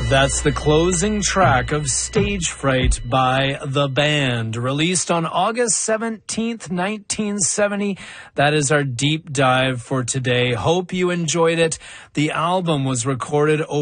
That's the closing track of Stage Fright by The Band, released on August 17th, 1970. That is our deep dive for today. Hope you enjoyed it. The album was recorded over